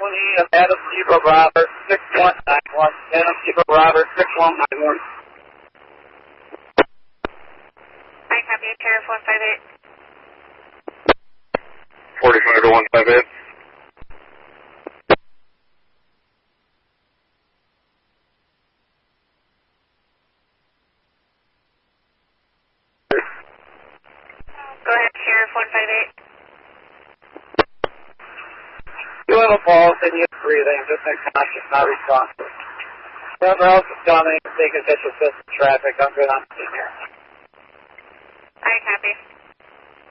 Adam Zebra Robert 6191. Adam Zebra Robert 6191. I copy, Sheriff 158. 45 to 158. Go ahead, Sheriff 158. You have a pulse and you're breathing, just unconscious, not responsive. Whoever else is coming, taking visual system traffic, I'm good on the scene here. I copy.